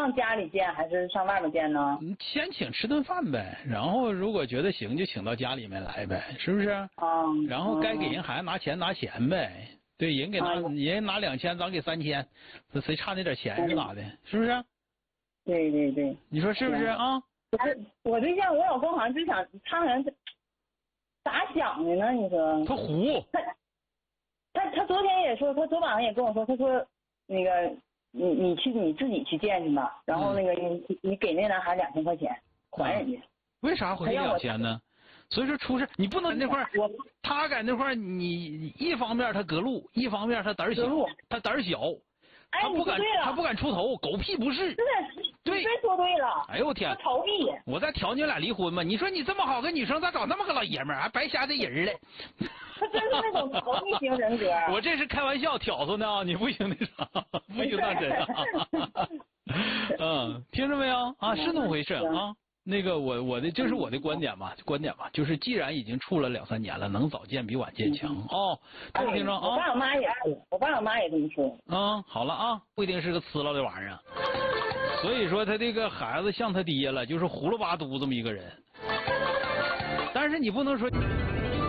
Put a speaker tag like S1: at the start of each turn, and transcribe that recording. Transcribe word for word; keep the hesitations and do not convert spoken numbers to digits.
S1: 上家里见还是上外面见呢？
S2: 先请吃顿饭呗，然后如果觉得行就请到家里面来呗，是不是？啊、
S1: 嗯。
S2: 然后该给人孩子拿钱拿钱呗，对，人给拿、嗯、人拿两千，咱给三千，这谁差那点钱是咋的？是不是？
S1: 对对对。
S2: 你说是不是啊？
S1: 我我对象，我老公好像就想，他好像咋想的呢？你说？
S2: 他胡。
S1: 他他他昨天也说，他昨晚上也跟我说，他说那个你你去你自己去见去吧，然后那个你、嗯、你给那男孩两千块钱还人家。
S2: 为啥还两千呢？所以说出事你不能那块儿，他在那块儿你一方面他隔路，一方面他胆小，他胆小。
S1: 哎，
S2: 他不敢，他不敢出头，狗屁不是。对，
S1: 真说对了。
S2: 哎呦我天！
S1: 他逃避。
S2: 我再挑你俩离婚吧。你说你这么好个女生，咋找那么个老爷们儿，还白瞎这人嘞？
S1: 他真是那种逃避型人格。
S2: 我这是开玩笑挑唆呢，你不行那啥，不行当真啊。嗯，听着没有啊？是那么回事啊。那个我我的这是我的观点吧，观点吧，就是既然已经处了两三年了，能早见比晚见强哦。听没听着啊？
S1: 我爸我妈也是，我爸我妈也这么说。
S2: 啊，好了啊，不一定是个呲了的玩意儿。所以说他这个孩子像他爹了，就是葫芦巴嘟这么一个人。但是你不能说。